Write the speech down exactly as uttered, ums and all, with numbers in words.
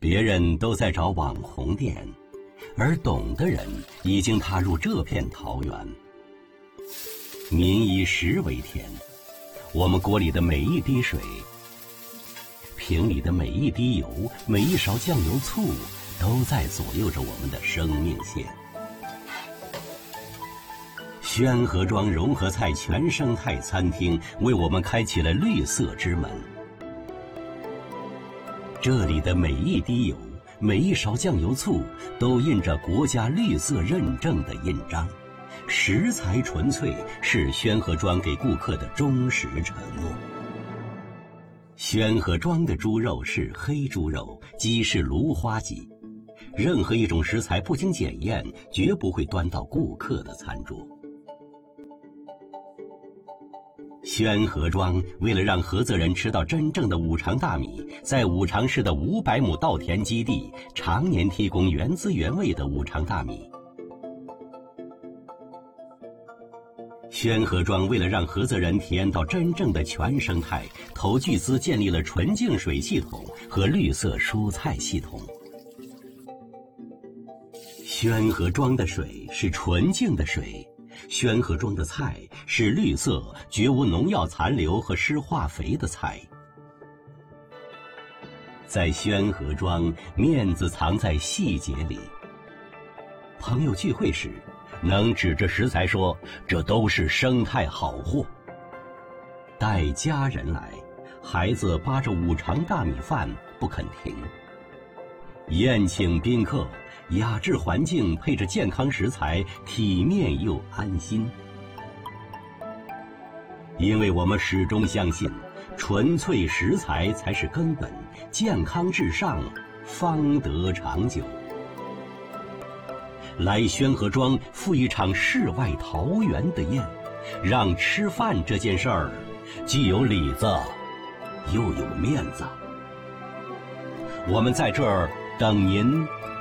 别人都在找网红店，而懂的人已经踏入这片桃源。民以食为天，我们锅里的每一滴水，瓶里的每一滴油，每一勺酱油醋，都在左右着我们的生命线。宣和庄融合菜全生态餐厅为我们开启了绿色之门。这里的每一滴油，每一勺酱油醋，都印着国家绿色认证的印章。食材纯粹是宣和庄给顾客的忠实承诺。宣和庄的猪肉是黑猪肉，鸡是芦花鸡。任何一种食材不经检验，绝不会端到顾客的餐桌。宣和庄为了让菏泽人吃到真正的五常大米，在五常市的五百亩稻田基地常年提供原汁原味的五常大米。宣和庄为了让菏泽人体验到真正的全生态，投巨资建立了纯净水系统和绿色蔬菜系统。宣和庄的水是纯净的水，宣和庄的菜是绿色、绝无农药残留和施化肥的菜。在宣和庄，面子藏在细节里。朋友聚会时，能指着食材说这都是生态好货。带家人来，孩子扒着五常大米饭不肯停。宴请宾客，雅致环境配着健康食材，体面又安心。因为我们始终相信，纯粹食材才是根本，健康至上，方得长久。来宣和庄赴一场世外桃源的宴，让吃饭这件事儿既有里子又有面子。我们在这儿等您